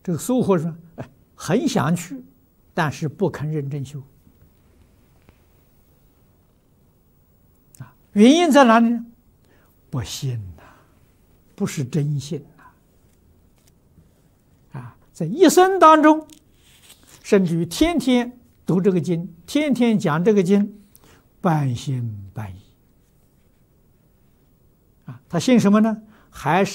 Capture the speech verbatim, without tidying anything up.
这个苏和说：“哎，很想去，但是不肯认真修。啊，原因在哪里呢？不信呐，不是真信呐。啊，在一生当中，甚至于天天读这个经，天天讲这个经，半信半疑。啊，他信什么呢？还是